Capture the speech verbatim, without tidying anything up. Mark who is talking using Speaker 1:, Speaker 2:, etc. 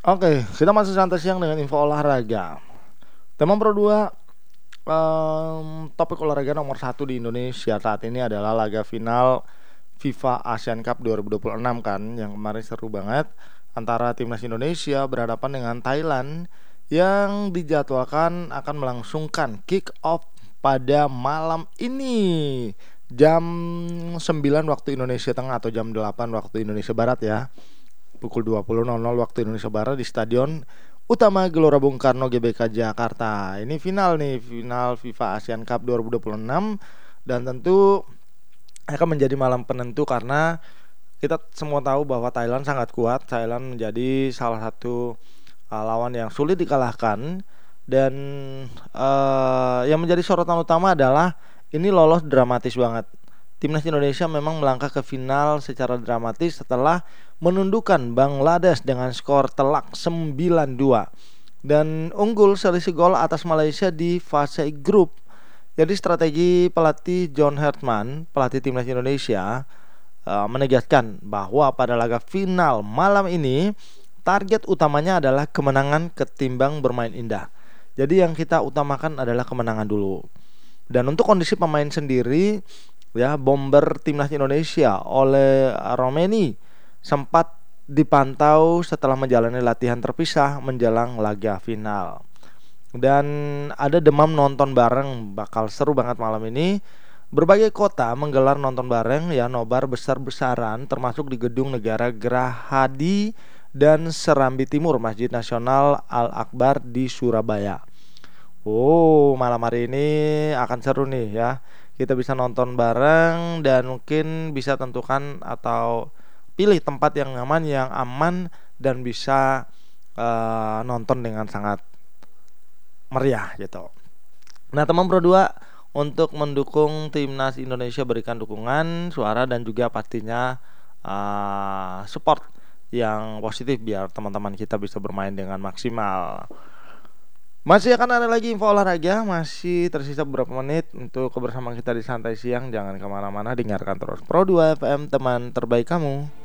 Speaker 1: Oke, kita masih santai siang dengan info olahraga. Tema Pro dua, em, topik olahraga nomor satu di Indonesia saat ini adalah laga final FIFA Asian Cup dua ribu dua puluh enam kan, yang kemarin seru banget antara timnas Indonesia berhadapan dengan Thailand yang dijadwalkan akan melangsungkan kick off pada malam ini jam sembilan waktu Indonesia Tengah atau jam delapan waktu Indonesia Barat ya. Pukul dua puluh waktu Indonesia Barat di Stadion Utama Gelora Bung Karno G B K Jakarta. Ini final nih, final FIFA Asian Cup dua ribu dua puluh enam, dan tentu akan menjadi malam penentu karena kita semua tahu bahwa Thailand sangat kuat. Thailand menjadi salah satu uh, lawan yang sulit dikalahkan, dan uh, yang menjadi sorotan utama adalah ini lolos dramatis banget. Timnas Indonesia memang melangkah ke final secara dramatis setelah menundukkan Bangladesh dengan skor telak sembilan dua dan unggul selisih gol atas Malaysia di fase grup. Jadi strategi pelatih John Hartman, pelatih timnas Indonesia, uh, menegaskan bahwa pada laga final malam ini target utamanya adalah kemenangan ketimbang bermain indah. Jadi yang kita utamakan adalah kemenangan dulu. Dan untuk kondisi pemain sendiri, ya, bomber timnas Indonesia oleh Romeni sempat dipantau setelah menjalani latihan terpisah menjelang laga final. Dan ada demam nonton bareng, bakal seru banget malam ini. Berbagai kota menggelar nonton bareng ya, nobar besar-besaran termasuk di Gedung Negara Gerahadi dan Serambi Timur Masjid Nasional Al-Akbar di Surabaya. Oh, malam hari ini akan seru nih ya. Kita bisa nonton bareng dan mungkin bisa tentukan atau pilih tempat yang nyaman, yang aman, dan bisa uh, nonton dengan sangat meriah gitu. Nah, teman Pro dua, untuk mendukung timnas Indonesia berikan dukungan, suara, dan juga pastinya uh, support yang positif biar teman-teman kita bisa bermain dengan maksimal. Masih akan ada lagi info olahraga, masih tersisa beberapa menit untuk kebersamaan kita di Santai Siang. Jangan kemana-mana, dengarkan terus Pro dua F M, teman terbaik kamu.